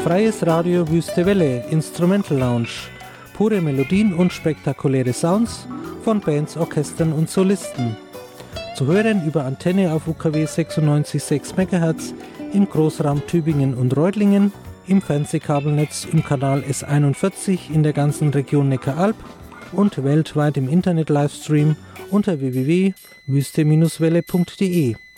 Freies Radio Wüste Welle, Instrumental Lounge. Pure Melodien und spektakuläre Sounds von Bands, Orchestern und Solisten. Zu hören über Antenne auf UKW 96,6 MHz im Großraum Tübingen und Reutlingen, im Fernsehkabelnetz im Kanal S41 in der ganzen Region Neckaralb und weltweit im Internet-Livestream unter www.wüste-welle.de.